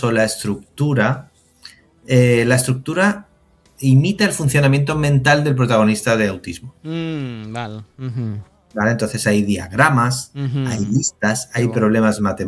incluso la estructura imita el funcionamiento mental del protagonista de autismo. Vale. ¿Vale? Entonces hay diagramas, hay listas, hay problemas matemáticos.